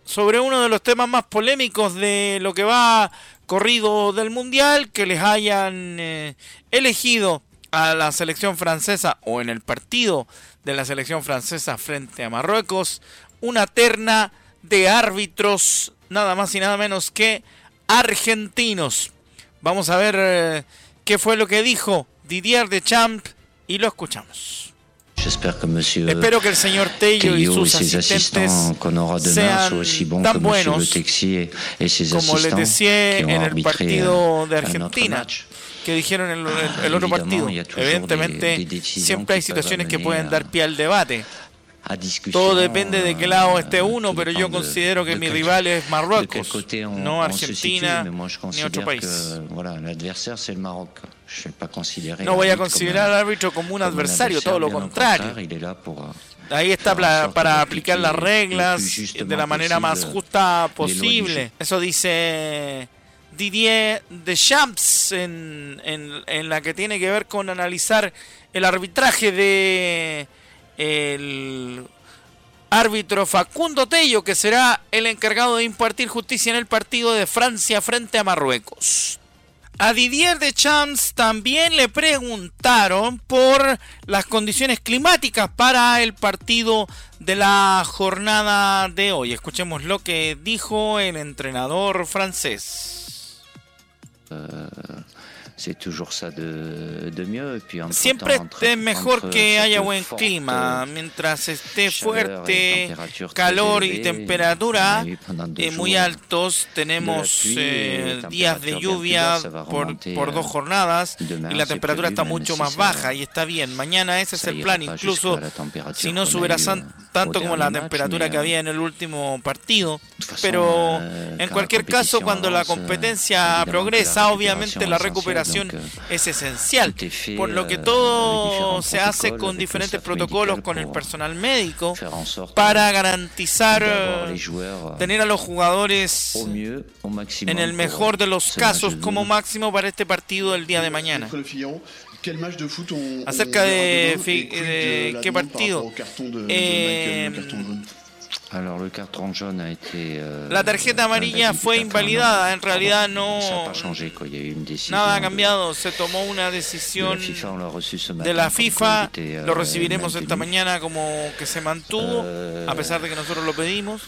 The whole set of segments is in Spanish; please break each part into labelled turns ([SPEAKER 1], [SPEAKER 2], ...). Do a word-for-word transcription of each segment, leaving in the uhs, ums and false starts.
[SPEAKER 1] sobre uno de los temas más polémicos de lo que va corrido del Mundial, que les hayan eh, elegido a la selección francesa o en el partido de la selección francesa frente a Marruecos una terna de árbitros nada más y nada menos que argentinos. Vamos a ver eh, qué fue lo que dijo Didier Deschamps y lo escuchamos. Espero que el señor Tello y sus asistentes sean tan buenos como les decía en el partido de Argentina, que dijeron en el, el otro partido. Evidentemente siempre hay situaciones que pueden dar pie al debate. Todo depende de qué lado esté uno, pero yo considero que mi rival es Marruecos, no Argentina ni otro país. No voy a considerar al árbitro como un adversario, todo lo contrario. Ahí está para, para aplicar las reglas de la manera más justa posible. Eso dice Didier Deschamps en, en, en la que tiene que ver con analizar el arbitraje de el árbitro Facundo Tello, que será el encargado de impartir justicia en el partido de Francia frente a Marruecos. A Didier Deschamps también le preguntaron por las condiciones climáticas para el partido de la jornada de hoy. Escuchemos lo que dijo el entrenador francés.
[SPEAKER 2] Uh... Siempre es
[SPEAKER 1] mejor que haya buen clima, mientras esté fuerte, calor y temperatura eh, muy altos. Tenemos eh, días de lluvia por, por dos jornadas y la temperatura está mucho más baja y está bien. Mañana ese es el plan, incluso si no subiera tanto como la temperatura que había en el último partido. Pero en cualquier caso, cuando la competencia progresa, obviamente la recuperación es esencial, por lo que todo se hace con diferentes protocolos con el personal médico para garantizar tener a los jugadores en el mejor de los casos como máximo para este partido del día de mañana. Acerca de, de qué partido, eh, la tarjeta amarilla fue invalidada. En realidad no, nada ha cambiado. Se tomó una decisión de la FIFA. Lo recibiremos esta mañana como que se mantuvo, a pesar de que nosotros lo pedimos.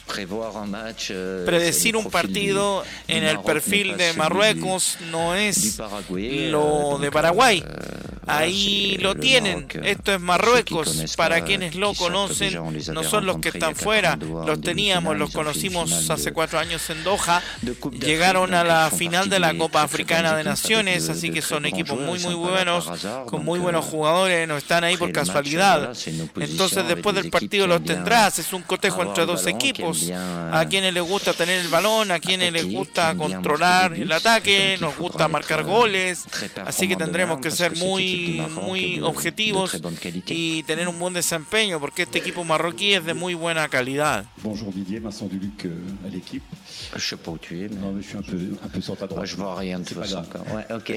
[SPEAKER 1] Predecir un partido en el perfil de Marruecos no es lo de Paraguay. Ahí lo tienen. Esto es Marruecos. Para quienes lo conocen, no son los que están fuera. Los teníamos, los conocimos hace cuatro años en Doha. Llegaron a la final de la Copa Africana de Naciones, así que son equipos muy muy buenos, con muy buenos jugadores, no están ahí por casualidad. Entonces después del partido los tendrás. Es un cotejo entre dos equipos. A quienes les gusta tener el balón, a quienes les gusta controlar el ataque, nos gusta marcar goles. Así que tendremos que ser muy muy objetivos y tener un buen desempeño, porque este equipo marroquí es de muy buena calidad.
[SPEAKER 3] Bonjour Didier, Vincent Duluc euh, à l'équipe.
[SPEAKER 2] Je sais pas où tu es, mais
[SPEAKER 3] non, mais je suis un peu, un peu sur ta droite.
[SPEAKER 2] Ouais, je vois rien de toute façon. Ouais, ok.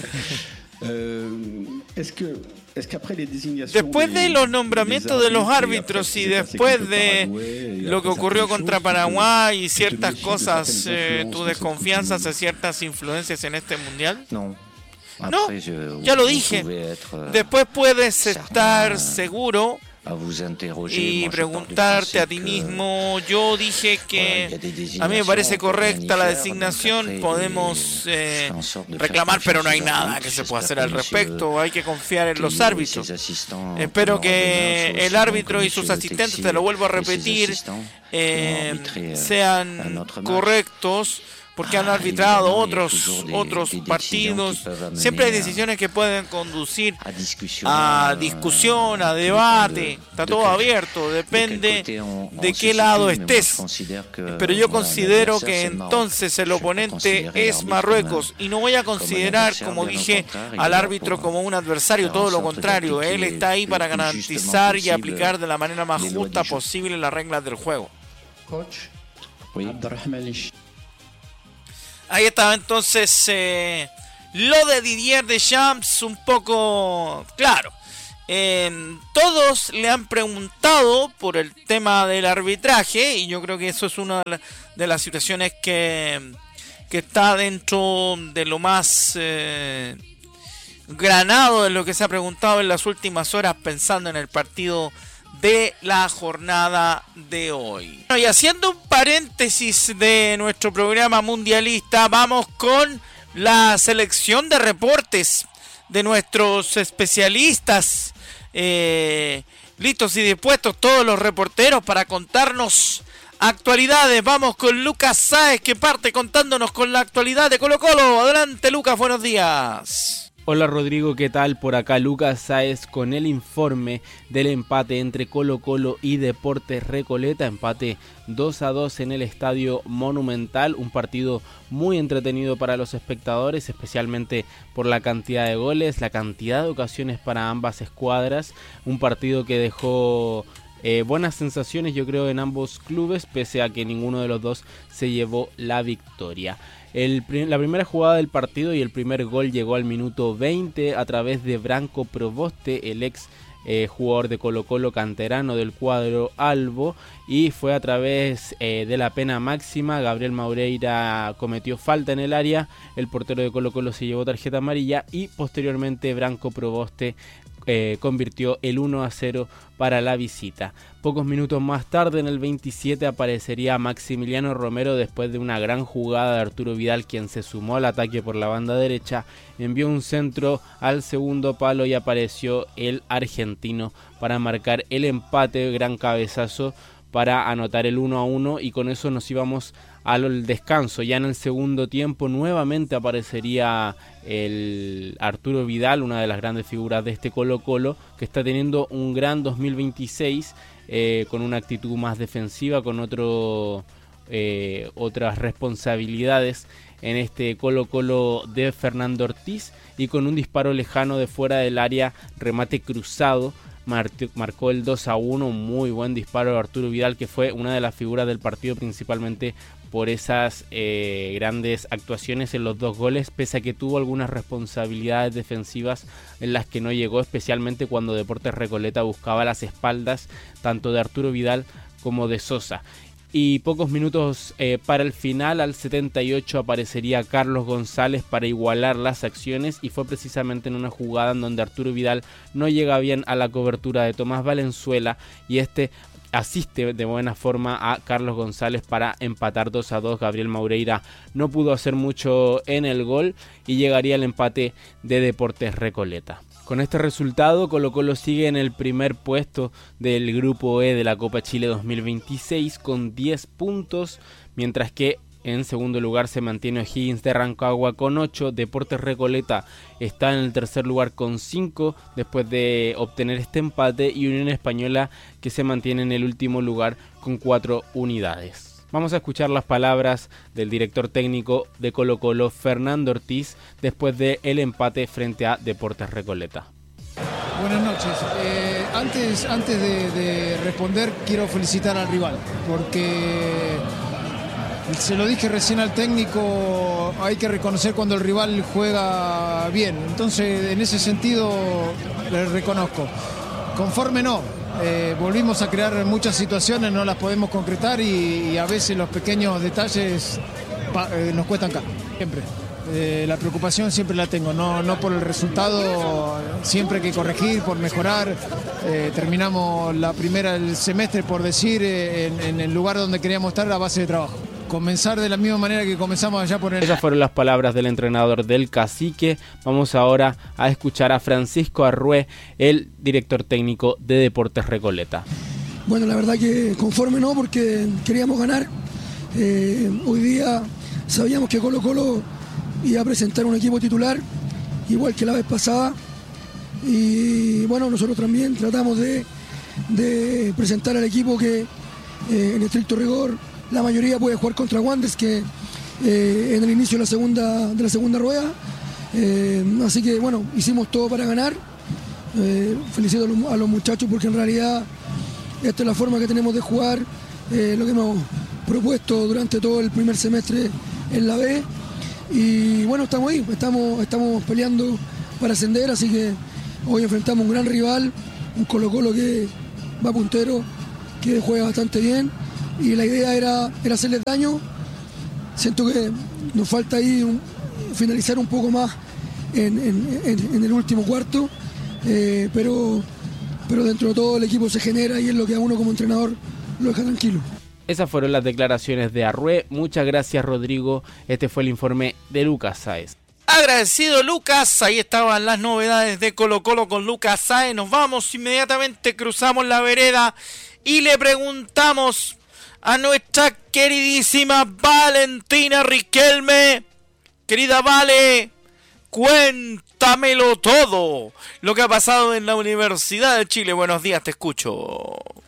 [SPEAKER 3] euh, est-ce que
[SPEAKER 1] Después de los nombramientos de los árbitros y después de lo que ocurrió contra Paraguay y ciertas cosas, eh, ¿tu desconfianza hacia ciertas influencias en este mundial?
[SPEAKER 2] No.
[SPEAKER 1] No, ya lo dije. Después puedes estar seguro y preguntarte a ti mismo. Yo dije que a mí me parece correcta la designación. Podemos eh, reclamar, pero no hay nada que se pueda hacer al respecto. Hay que confiar en los árbitros. Espero que el árbitro y sus asistentes, te lo vuelvo a repetir, eh, sean correctos, porque han arbitrado otros otros partidos. Siempre hay decisiones que pueden conducir a discusión, a debate. Está todo abierto, depende de qué lado estés. Pero yo considero que entonces el oponente es Marruecos y no voy a considerar, como dije, al árbitro como un adversario, todo lo contrario. Él está ahí para garantizar y aplicar de la manera más justa posible las reglas del juego. Ahí estaba entonces eh, lo de Didier Deschamps, un poco claro. Eh, todos le han preguntado por el tema del arbitraje y yo creo que eso es una de, la, de las situaciones que, que está dentro de lo más eh, granado de lo que se ha preguntado en las últimas horas pensando en el partido de la jornada de hoy. Bueno, y haciendo un paréntesis de nuestro programa mundialista, vamos con la selección de reportes de nuestros especialistas. Eh, listos y dispuestos todos los reporteros para contarnos actualidades. Vamos con Lucas Sáez, que parte contándonos con la actualidad de Colo Colo. Adelante, Lucas, buenos días.
[SPEAKER 4] Hola Rodrigo, ¿qué tal? Por acá Lucas Sáez con el informe del empate entre Colo Colo y Deportes Recoleta, empate dos a dos en el Estadio Monumental, un partido muy entretenido para los espectadores, especialmente por la cantidad de goles, la cantidad de ocasiones para ambas escuadras, un partido que dejó eh, buenas sensaciones yo creo en ambos clubes, pese a que ninguno de los dos se llevó la victoria. El, la primera jugada del partido y el primer gol llegó al minuto veinte a través de Branco Proboste, el ex eh, jugador de Colo Colo canterano del cuadro albo, y fue a través eh, de la pena máxima. Gabriel Maureira cometió falta en el área, el portero de Colo Colo se llevó tarjeta amarilla y posteriormente Branco Proboste Eh, convirtió el uno a cero para la visita. Pocos minutos más tarde, en el veintisiete, aparecería Maximiliano Romero después de una gran jugada de Arturo Vidal, quien se sumó al ataque por la banda derecha, envió un centro al segundo palo y apareció el argentino para marcar el empate, gran cabezazo para anotar el uno a uno, y con eso nos íbamos al descanso. Ya en el segundo tiempo nuevamente aparecería el Arturo Vidal, una de las grandes figuras de este Colo Colo, que está teniendo un gran dos mil veintiséis, eh, con una actitud más defensiva, con otro, eh, otras responsabilidades en este Colo Colo de Fernando Ortiz, y con un disparo lejano de fuera del área, remate cruzado, marcó el dos a uno, un muy buen disparo de Arturo Vidal, que fue una de las figuras del partido, principalmente por esas eh, grandes actuaciones en los dos goles, pese a que tuvo algunas responsabilidades defensivas en las que no llegó, especialmente cuando Deportes Recoleta buscaba las espaldas tanto de Arturo Vidal como de Sosa. Y pocos minutos eh, para el final, al setenta y ocho, aparecería Carlos González para igualar las acciones, y fue precisamente en una jugada en donde Arturo Vidal no llega bien a la cobertura de Tomás Valenzuela, y este asiste de buena forma a Carlos González para empatar dos a dos. Gabriel Maureira no pudo hacer mucho en el gol y llegaría el empate de Deportes Recoleta. Con este resultado, Colo Colo sigue en el primer puesto del Grupo E de la Copa Chile dos mil veintiséis con diez puntos, mientras que en segundo lugar se mantiene O'Higgins de Rancagua con ocho, Deportes Recoleta está en el tercer lugar con cinco después de obtener este empate, y Unión Española que se mantiene en el último lugar con cuatro unidades. Vamos a escuchar las palabras del director técnico de Colo Colo, Fernando Ortiz, después del empate frente a Deportes Recoleta.
[SPEAKER 5] Buenas noches. Eh, antes antes de, de responder, quiero felicitar al rival, porque se lo dije recién al técnico, hay que reconocer cuando el rival juega bien. Entonces, en ese sentido, le reconozco. Conforme no. Eh, volvimos a crear muchas situaciones, no las podemos concretar, y, y a veces los pequeños detalles pa, eh, nos cuestan acá. Siempre. Eh, la preocupación siempre la tengo, no, no por el resultado, siempre hay que corregir, por mejorar. Eh, terminamos la primera del semestre, por decir, eh, en, en el lugar donde queríamos estar a base de trabajo. Comenzar de la misma manera que comenzamos allá por el...
[SPEAKER 4] Esas fueron las palabras del entrenador del Cacique. Vamos ahora a escuchar a Francisco Arrué, el director técnico de Deportes Recoleta.
[SPEAKER 6] Bueno, la verdad que conforme no, porque queríamos ganar. Eh, hoy día sabíamos que Colo Colo iba a presentar un equipo titular, igual que la vez pasada. Y bueno, nosotros también tratamos de, de presentar al equipo que eh, en estricto rigor la mayoría puede jugar contra Wanderers, que eh, en el inicio de la segunda, de la segunda rueda. Eh, así que bueno, hicimos todo para ganar. Eh, felicito a los, a los muchachos, porque en realidad esta es la forma que tenemos de jugar, eh, lo que hemos propuesto durante todo el primer semestre en la B. Y bueno, estamos ahí, estamos, estamos peleando para ascender, así que hoy enfrentamos un gran rival, un Colo-Colo que va puntero, que juega bastante bien, y la idea era, era hacerles daño. Siento que nos falta ahí un, finalizar un poco más en, en, en, en el último cuarto, eh, pero, pero dentro de todo el equipo se genera y es lo que a uno como entrenador lo deja tranquilo.
[SPEAKER 4] Esas fueron las declaraciones de Arrué. Muchas gracias, Rodrigo. Este fue el informe de Lucas Sáez.
[SPEAKER 1] Agradecido, Lucas. Ahí estaban las novedades de Colo Colo con Lucas Sáez. Nos vamos inmediatamente, cruzamos la vereda y le preguntamos a nuestra queridísima Valentina Riquelme. Querida Vale, cuéntamelo todo lo que ha pasado en la Universidad de Chile. Buenos días, te escucho.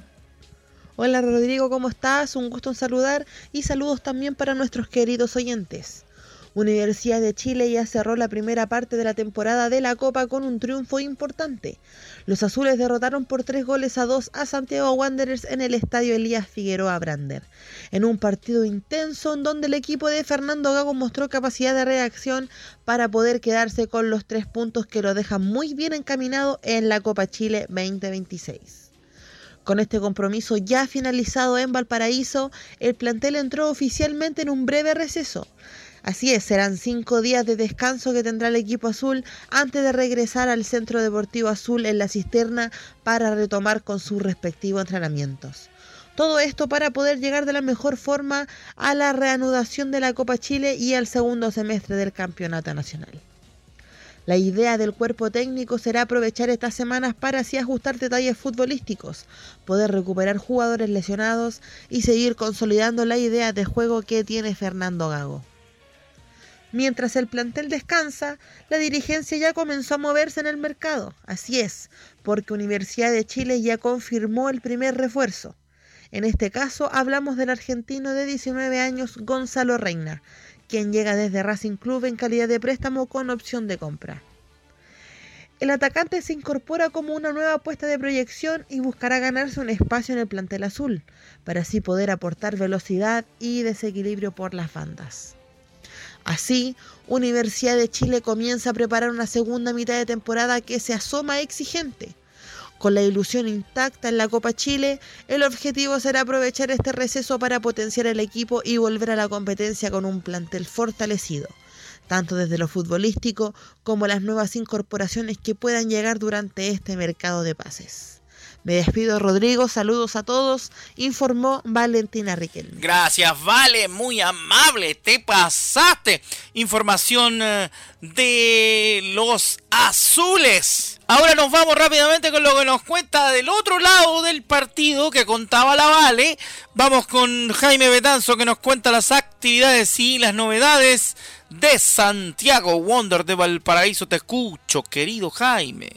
[SPEAKER 7] Hola Rodrigo, ¿cómo estás? Un gusto en saludar y saludos también para nuestros queridos oyentes. Universidad de Chile ya cerró la primera parte de la temporada de la Copa con un triunfo importante. Los azules derrotaron por tres goles a dos a Santiago Wanderers en el estadio Elías Figueroa Brander, en un partido intenso en donde el equipo de Fernando Gago mostró capacidad de reacción para poder quedarse con los tres puntos que lo dejan muy bien encaminado en la Copa Chile veinte veintiséis. Con este compromiso ya finalizado en Valparaíso, el plantel entró oficialmente en un breve receso. Así es, serán cinco días de descanso que tendrá el equipo azul antes de regresar al Centro Deportivo Azul en La Cisterna para retomar con sus respectivos entrenamientos. Todo esto para poder llegar de la mejor forma a la reanudación de la Copa Chile y al segundo semestre del Campeonato Nacional. La idea del cuerpo técnico será aprovechar estas semanas para así ajustar detalles futbolísticos, poder recuperar jugadores lesionados y seguir consolidando la idea de juego que tiene Fernando Gago. Mientras el plantel descansa, la dirigencia ya comenzó a moverse en el mercado. Así es, porque Universidad de Chile ya confirmó el primer refuerzo. En este caso hablamos del argentino de diecinueve años Gonzalo Reina, quien llega desde Racing Club en calidad de préstamo con opción de compra. El atacante se incorpora como una nueva apuesta de proyección y buscará ganarse un espacio en el plantel azul, para así poder aportar velocidad y desequilibrio por las bandas. Así, Universidad de Chile comienza a preparar una segunda mitad de temporada que se asoma exigente. Con la ilusión intacta en la Copa Chile, el objetivo será aprovechar este receso para potenciar el equipo y volver a la competencia con un plantel fortalecido, tanto desde lo futbolístico como las nuevas incorporaciones que puedan llegar durante este mercado de pases. Me despido, Rodrigo, saludos a todos, informó Valentina Riquelme.
[SPEAKER 1] Gracias, Vale, muy amable, te pasaste. Información de los azules. Ahora nos vamos rápidamente con lo que nos cuenta del otro lado del partido que contaba la Vale. Vamos con Jaime Betanzo que nos cuenta las actividades y las novedades de Santiago Wander de Valparaíso. Te escucho, querido Jaime.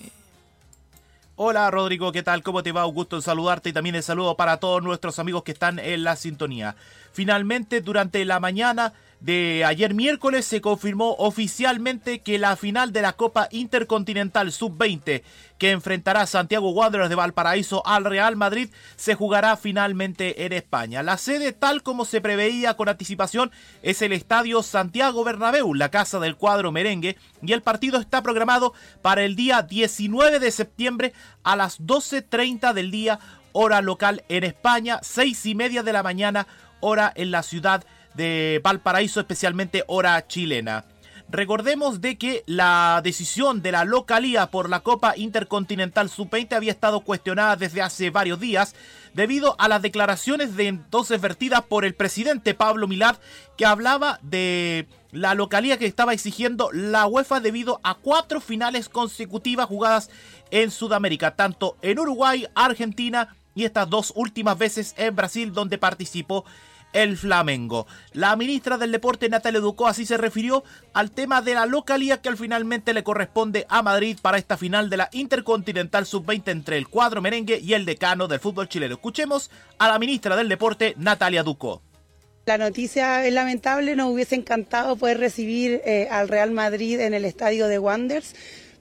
[SPEAKER 8] Hola Rodrigo, ¿qué tal? ¿Cómo te va? Un gusto en saludarte y también el saludo para todos nuestros amigos que están en la sintonía. Finalmente, durante la mañana de ayer miércoles se confirmó oficialmente que la final de la Copa Intercontinental sub veinte que enfrentará Santiago Wanderers de Valparaíso al Real Madrid se jugará finalmente en España. La sede, tal como se preveía con anticipación, es el Estadio Santiago Bernabéu, la casa del cuadro merengue, y el partido está programado para el día diecinueve de septiembre a las doce treinta del día, hora local en España, seis y media de la mañana, hora en la ciudad de Valparaíso, especialmente hora chilena. Recordemos de que la decisión de la localía por la Copa Intercontinental sub veinte había estado cuestionada desde hace varios días debido a las declaraciones de entonces vertidas por el presidente Pablo Milad, que hablaba de la localía que estaba exigiendo la UEFA debido a cuatro finales consecutivas jugadas en Sudamérica, tanto en Uruguay, Argentina y estas dos últimas veces en Brasil, donde participó el Flamengo. La ministra del Deporte, Natalia Ducó, así se refirió al tema de la localía que al finalmente le corresponde a Madrid para esta final de la Intercontinental sub veinte entre el cuadro merengue y el decano del fútbol chileno. Escuchemos a la ministra del Deporte, Natalia Ducó.
[SPEAKER 9] La noticia es lamentable, nos hubiese encantado poder recibir eh, al Real Madrid en el estadio de Wanderers,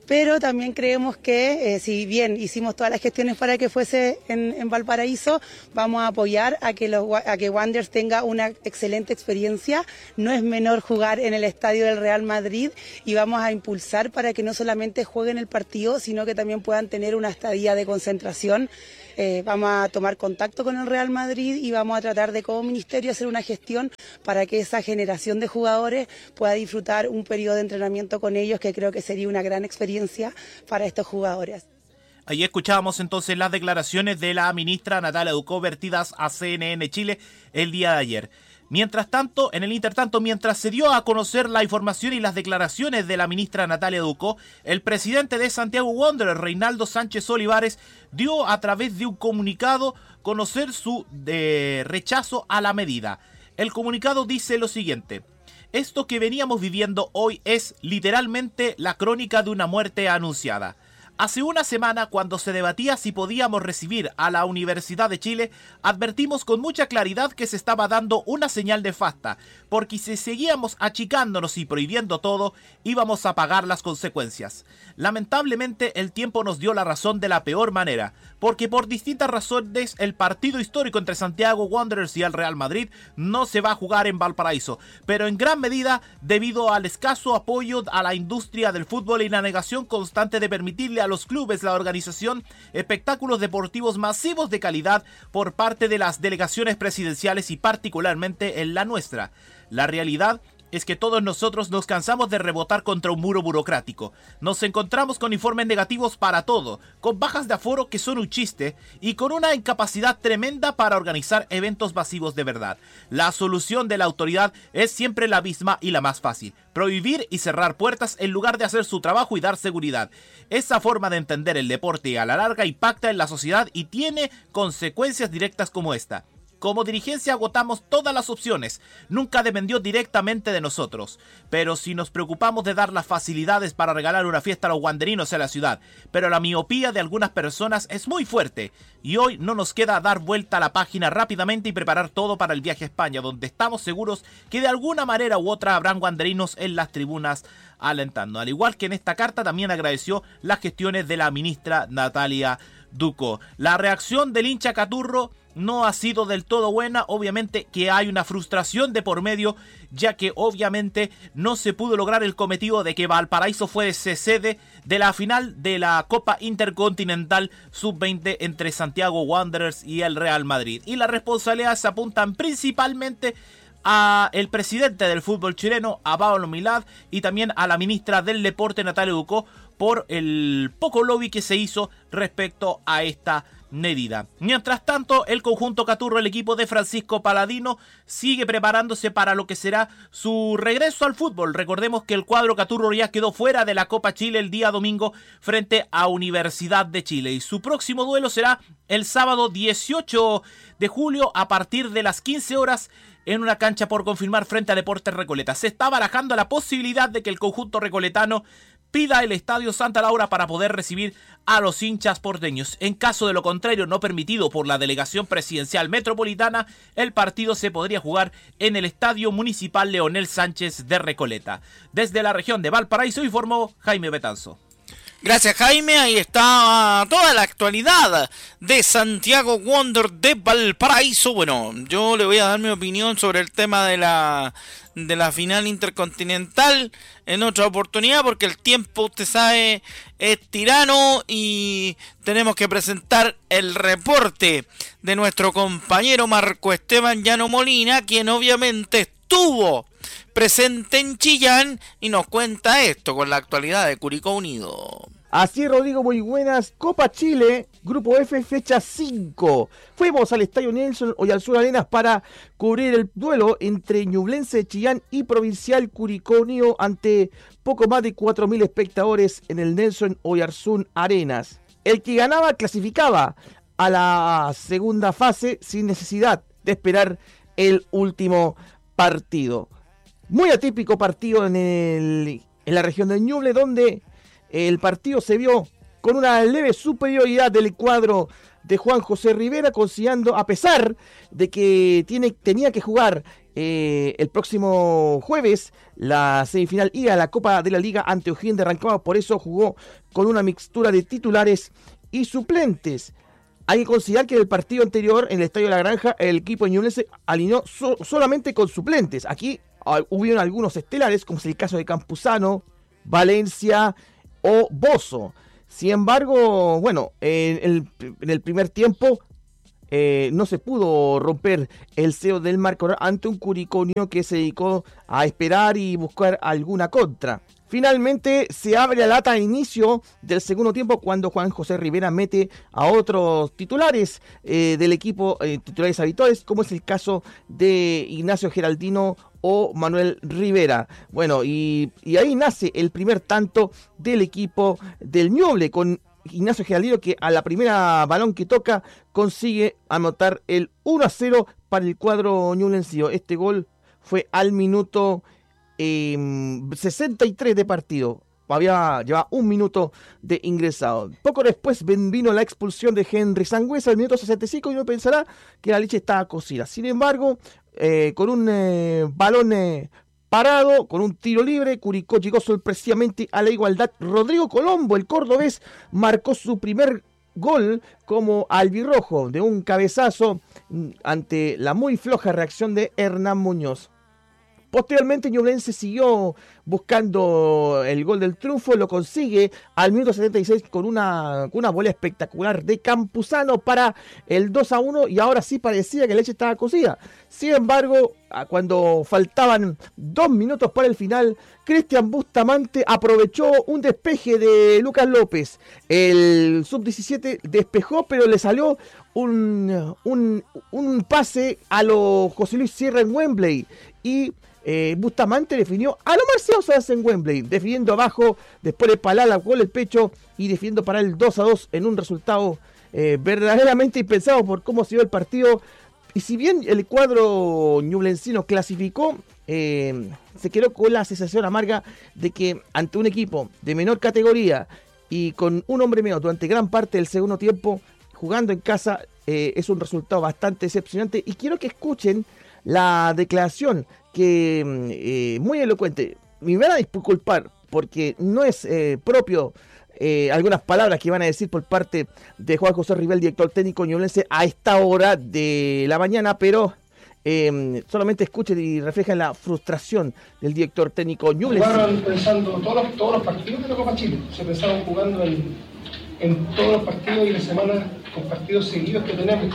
[SPEAKER 9] pero también creemos que eh, si bien hicimos todas las gestiones para que fuese en, en Valparaíso, vamos a apoyar a que, los, a que Wanderers tenga una excelente experiencia. No es menor jugar en el estadio del Real Madrid y vamos a impulsar para que no solamente jueguen el partido, sino que también puedan tener una estadía de concentración. Eh, vamos a tomar contacto con el Real Madrid y vamos a tratar de como ministerio hacer una gestión para que esa generación de jugadores pueda disfrutar un periodo de entrenamiento con ellos, que creo que sería una gran experiencia para estos jugadores.
[SPEAKER 8] Ahí escuchábamos entonces las declaraciones de la ministra Natalia Ducó vertidas a C N N Chile el día de ayer. Mientras tanto, en el intertanto, mientras se dio a conocer la información y las declaraciones de la ministra Natalia Ducó, el presidente de Santiago Wanderers, Reinaldo Sánchez Olivares, dio a través de un comunicado conocer su de rechazo a la medida. El comunicado dice lo siguiente: esto que veníamos viviendo hoy es literalmente la crónica de una muerte anunciada. Hace una semana, cuando se debatía si podíamos recibir a la Universidad de Chile, advertimos con mucha claridad que se estaba dando una señal nefasta, porque si seguíamos achicándonos y prohibiendo todo, íbamos a pagar las consecuencias. Lamentablemente, el tiempo nos dio la razón de la peor manera, porque por distintas razones el partido histórico entre Santiago Wanderers y el Real Madrid no se va a jugar en Valparaíso, pero en gran medida debido al escaso apoyo a la industria del fútbol y la negación constante de permitirle a los clubes, la organización, espectáculos deportivos masivos de calidad por parte de las delegaciones presidenciales y particularmente en la nuestra. La realidad es que todos nosotros nos cansamos de rebotar contra un muro burocrático. Nos encontramos con informes negativos para todo, con bajas de aforo que son un chiste y con una incapacidad tremenda para organizar eventos masivos de verdad. La solución de la autoridad es siempre la misma y la más fácil: prohibir y cerrar puertas en lugar de hacer su trabajo y dar seguridad. Esa forma de entender el deporte a la larga impacta en la sociedad y tiene consecuencias directas como esta. Como dirigencia agotamos todas las opciones, nunca dependió directamente de nosotros, pero si nos preocupamos de dar las facilidades para regalar una fiesta a los wanderinos en la ciudad, pero la miopía de algunas personas es muy fuerte, y hoy no nos queda dar vuelta a la página rápidamente y preparar todo para el viaje a España, donde estamos seguros que de alguna manera u otra habrán wanderinos en las tribunas alentando. Al igual que en esta carta, también agradeció las gestiones de la ministra Natalia Ducó. La reacción del hincha caturro no ha sido del todo buena, obviamente que hay una frustración de por medio, ya que obviamente no se pudo lograr el cometido de que Valparaíso fuese sede de la final de la Copa Intercontinental sub veinte entre Santiago Wanderers y el Real Madrid. Y las responsabilidades se apuntan principalmente a el presidente del fútbol chileno, a Pablo Milad, y también a la ministra del Deporte, Natalia Ducó, por el poco lobby que se hizo respecto a esta medida. Mientras tanto, el conjunto caturro, el equipo de Francisco Paladino, sigue preparándose para lo que será su regreso al fútbol. Recordemos que el cuadro caturro ya quedó fuera de la Copa Chile el día domingo frente a Universidad de Chile, y su próximo duelo será el sábado dieciocho de julio a partir de las quince horas en una cancha por confirmar frente a Deportes Recoleta. Se está barajando la posibilidad de que el conjunto recoletano pida el Estadio Santa Laura para poder recibir a los hinchas porteños. En caso de lo contrario, no permitido por la Delegación Presidencial Metropolitana, el partido se podría jugar en el Estadio Municipal Leonel Sánchez de Recoleta. Desde la región de Valparaíso informó Jaime Betanzo.
[SPEAKER 1] Gracias, Jaime. Ahí está toda la actualidad de Santiago Wanderers de Valparaíso. Bueno, yo le voy a dar mi opinión sobre el tema de la de la final intercontinental en otra oportunidad, porque el tiempo, usted sabe, es tirano y tenemos que presentar el reporte de nuestro compañero Marco Esteban Llano Molina, quien obviamente estuvo presente en Chillán y nos cuenta esto con la actualidad de Curicó Unido.
[SPEAKER 10] Así es, Rodrigo, muy buenas. Copa Chile, Grupo F, fecha cinco. Fuimos al Estadio Nelson Oyarzún Arenas para cubrir el duelo entre Ñublense de Chillán y Provincial Curicó Unido ante poco más de cuatro mil espectadores en el Nelson Oyarzún Arenas. El que ganaba clasificaba a la segunda fase sin necesidad de esperar el último partido. Muy atípico partido en, el, en la región de Ñuble, donde el partido se vio con una leve superioridad del cuadro de Juan José Rivera, consiguiendo, a pesar de que tiene, tenía que jugar eh, el próximo jueves la semifinal ida a la Copa de la Liga ante O'Higgins de Rancagua. Por eso jugó con una mixtura de titulares y suplentes. Hay que considerar que en el partido anterior, en el Estadio de la Granja, el equipo de Ñublense alineó so- solamente con suplentes. Aquí uh, hubieron algunos estelares, como es el caso de Campuzano, Valencia o Bozo. Sin embargo, bueno, en el, en el primer tiempo eh, no se pudo romper el cero del marcador ante un Curicó Unido que se dedicó a esperar y buscar alguna contra. Finalmente se abre la lata a inicio del segundo tiempo cuando Juan José Rivera mete a otros titulares eh, del equipo, eh, titulares habituales, como es el caso de Ignacio Geraldino o Manuel Rivera. Bueno, y, y ahí nace el primer tanto del equipo del Ñuble, con Ignacio Geraldino que a la primera balón que toca consigue anotar el uno a cero para el cuadro ñublense. Este gol fue al minuto Eh, sesenta y tres de partido. Había llevaba un minuto de ingresado. Poco después vino la expulsión de Henry Sangüesa al minuto sesenta y cinco y uno pensará que la leche estaba cocida. Sin embargo, eh, con un eh, balón eh, parado, con un tiro libre, Curicó llegó sorpresivamente a la igualdad. Rodrigo Colombo, el cordobés, marcó su primer gol como albirrojo de un cabezazo ante la muy floja reacción de Hernán Muñoz. Posteriormente Ñublense siguió buscando el gol del triunfo, lo consigue al minuto setenta y seis con una, con una bola espectacular de Campuzano para el dos a uno y ahora sí parecía que la leche estaba cocida. Sin embargo, cuando faltaban dos minutos para el final, Cristian Bustamante aprovechó un despeje de Lucas López. El sub diecisiete despejó, pero le salió un, un, un pase a lo José Luis Sierra en Wembley y Eh, Bustamante definió a lo Marcelo Salas en Wembley, definiendo abajo, después de Palala con el pecho y definiendo para el dos a dos en un resultado eh, verdaderamente impensado por cómo se dio el partido. Y si bien el cuadro ñublencino clasificó, eh, se quedó con la sensación amarga de que ante un equipo de menor categoría y con un hombre menos durante gran parte del segundo tiempo, jugando en casa, eh, es un resultado bastante decepcionante. Y quiero que escuchen la declaración que eh, muy elocuente. Me van a disculpar porque no es eh, propio eh, algunas palabras que van a decir por parte de Juan José Rivel, director técnico ñublense, a esta hora de la mañana, pero eh, solamente escuchen y reflejan la frustración del director técnico ñublense.
[SPEAKER 11] Jugaron pensando todos los, todos los partidos de la Copa Chile, se pensaban jugando en, en todos los partidos y las semanas con partidos seguidos que tenemos,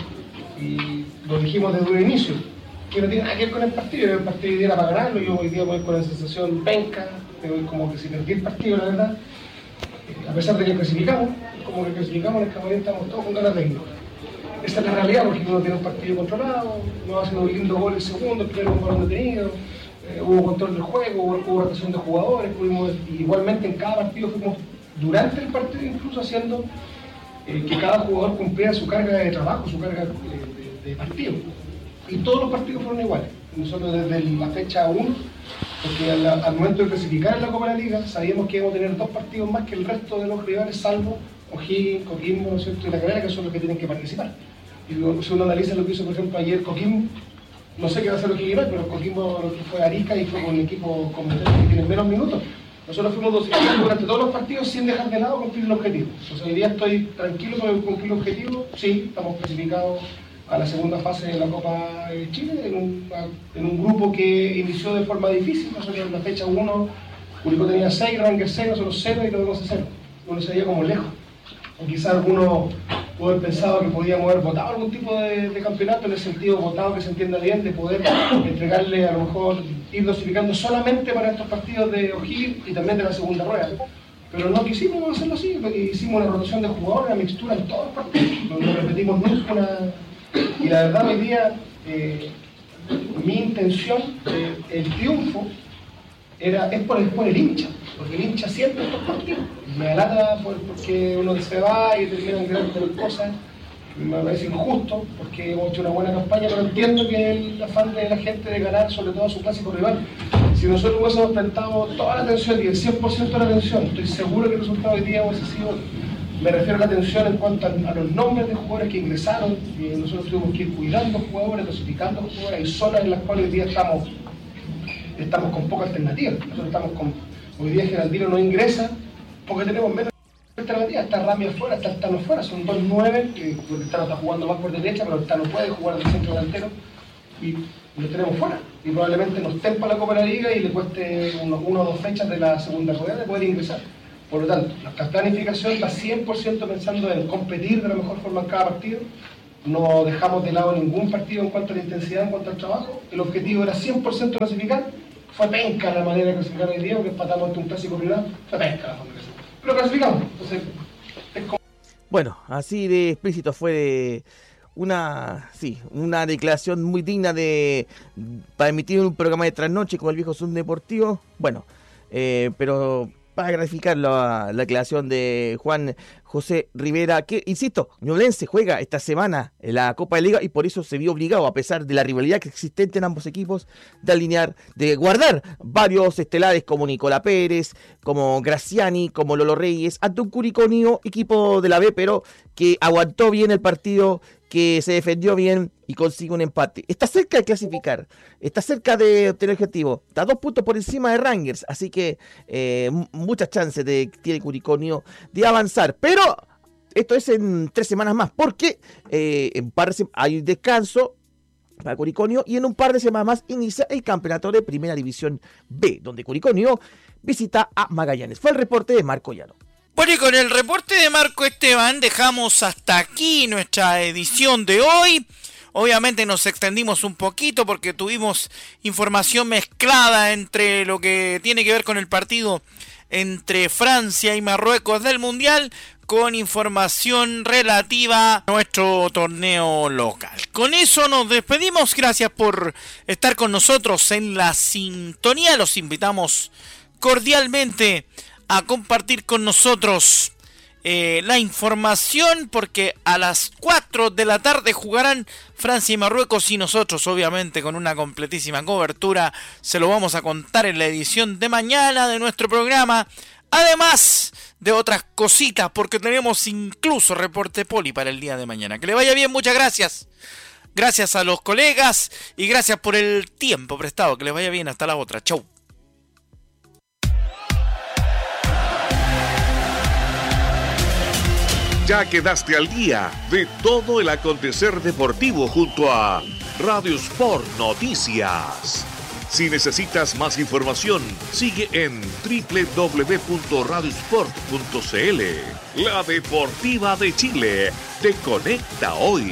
[SPEAKER 11] y lo dijimos desde un inicio, que no tiene nada que ver con el partido. El partido era para ganarlo, yo hoy día voy con la sensación penca, pero como que si perdí el partido, la verdad, eh, a pesar de que clasificamos, como que clasificamos en el camarín, estamos todos con ganas de irnos. Esa es la realidad, porque uno tiene un partido controlado, no hace un lindo gol el segundo, el primero un balón detenido, eh, hubo control del juego, hubo, hubo rotación de jugadores, pudimos, igualmente en cada partido fuimos, durante el partido incluso haciendo eh, que cada jugador cumpliera su carga de trabajo, su carga de, de, de partido. Y todos los partidos fueron iguales. Nosotros desde la fecha uno, porque al, al momento de clasificar en la Copa de la Liga, sabíamos que íbamos a tener dos partidos más que el resto de los rivales, salvo O'Higgins, Coquimbo, ¿no es cierto?, y La Calera, que son los que tienen que participar. Y luego, si uno analiza lo que hizo, por ejemplo, ayer Coquimbo, no sé qué va a hacer O'Higgins hoy, pero Coquimbo lo que fue a Arica y fue con un equipo competente que tiene menos minutos. Nosotros fuimos dos durante todos los partidos sin dejar de lado cumplir el objetivo. O sea, hoy día estoy tranquilo para cumplir el objetivo. Sí, estamos clasificados a la segunda fase de la Copa de Chile, en un, en un grupo que inició de forma difícil. Nosotros en la fecha uno, Curicó tenía seis, Rangers cero, nosotros cero y quedamos a cero. Uno se veía como lejos. O quizás alguno pudo haber pensado que podíamos haber votado algún tipo de, de campeonato, en el sentido votado que se entienda bien, de poder entregarle, a lo mejor ir dosificando solamente para estos partidos de O'Higgins y también de la segunda rueda. Pero no quisimos hacerlo así, hicimos una rotación de jugadores, una mixtura en todos los partidos, no, no repetimos nunca una... Y la verdad hoy día, eh, mi intención, eh, el triunfo, era, es por el, por el hincha, porque el hincha siente estos partidos. Me alata por, porque uno se va y terminan grandes cosas, me parece injusto, porque hemos hecho una buena campaña, pero entiendo que el afán de la gente de ganar, sobre todo a su clásico rival. Si nosotros hubiésemos prestado toda la atención y el cien por ciento de la atención, estoy seguro que el resultado hoy día hubiese sido Me refiero a la atención en cuanto a, a los nombres de jugadores que ingresaron. Eh, nosotros tuvimos que ir cuidando jugadores, dosificando jugadores. Hay zonas en las cuales hoy día estamos, estamos con poca alternativa. Nosotros estamos con, hoy día Geraldino no ingresa porque tenemos menos alternativa. Está Rami afuera, está el Tano afuera. Son dos nueve, que porque el Tano está jugando más por derecha, pero el Tano puede jugar de centro delantero. Y lo tenemos fuera. Y probablemente nos tempa la Copa de la Liga y le cueste unos, una o dos fechas de la segunda rueda de poder ingresar. Por lo tanto, nuestra planificación está cien por ciento pensando en competir de la mejor forma en cada partido. No dejamos de lado ningún partido en cuanto a la intensidad, en cuanto al trabajo. El objetivo era cien por ciento clasificar. Fue penca la manera de clasificar hoy día, porque empatamos ante un clásico privado. Fue penca la forma de clasificar. Pero clasificamos. Entonces, es como...
[SPEAKER 10] Bueno, así de explícito fue de una, sí, una declaración muy digna de para emitir un programa de trasnoche con el viejo Zoom Deportivo. Bueno, eh, pero... para graficar la, la declaración de Juan José Rivera, que, insisto, Ñublense juega esta semana en la Copa de Liga y por eso se vio obligado, a pesar de la rivalidad que existente en ambos equipos, de alinear, de guardar varios estelares como Nicolás Pérez, como Graciani, como Lolo Reyes, ante un Curicó equipo de la B, pero que aguantó bien el partido, que se defendió bien y consigue un empate. Está cerca de clasificar, está cerca de obtener objetivo, está a dos puntos por encima de Rangers, así que eh, muchas chances de, tiene Curicó de avanzar, pero esto es en tres semanas más, porque eh, en par de hay un descanso para Curicó y en un par de semanas más inicia el campeonato de Primera División B, donde Curicó visita a Magallanes. Fue el reporte de Marco Llano.
[SPEAKER 1] Bueno, y con el reporte de Marco Esteban dejamos hasta aquí nuestra edición de hoy. Obviamente nos extendimos un poquito porque tuvimos información mezclada entre lo que tiene que ver con el partido entre Francia y Marruecos del Mundial, con información relativa a nuestro torneo local. Con eso nos despedimos. Gracias por estar con nosotros en la sintonía. Los invitamos cordialmente a compartir con nosotros eh, la información, porque a las cuatro de la tarde jugarán Francia y Marruecos, y nosotros obviamente con una completísima cobertura se lo vamos a contar en la edición de mañana de nuestro programa, además de otras cositas, porque tenemos incluso reporte poli para el día de mañana. Que le vaya bien, muchas gracias. Gracias a los colegas y gracias por el tiempo prestado. Que les vaya bien, hasta la otra. Chau.
[SPEAKER 12] Ya quedaste al día de todo el acontecer deportivo junto a Radio Sport Noticias. Si necesitas más información, sigue en doble u doble u doble u punto radio sport punto c l. La Deportiva de Chile te conecta hoy.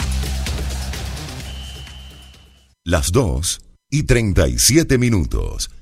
[SPEAKER 13] Las dos y treinta y siete minutos.